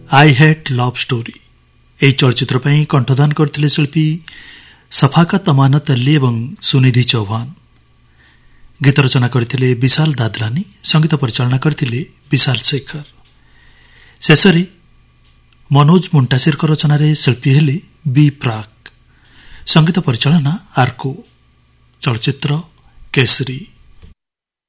I hate love story ଏହି ଚଳଚ୍ଚିତ୍ର ପାଇଁ କଣ୍ଠଦାନ କରିଥିଲେ ଶିଳ୍ପୀ ସଫାକତ ଅମାନତ ଅଲ୍ଲୀ ଏବଂ ସୁନିଧି ଚୌହାନ। ଗୀତ ରଚନା କରିଥିଲେ ବିଶାଲ ଦାଦଲାନୀ, ସଙ୍ଗୀତ ପରିଚାଳନା କରିଥିଲେ ବିଶାଲ ଶେଖର। ଶେଷରେ ମନୋଜ ମୁଣ୍ଟାସିରଙ୍କ ରଚନାରେ ଶିଳ୍ପୀ ହେଲେ ବି ପ୍ରାକ୍, ସଙ୍ଗୀତ ପରିଚାଳନା ଆର୍କୋ। ଚଳଚ୍ଚିତ୍ର କେସରୀ।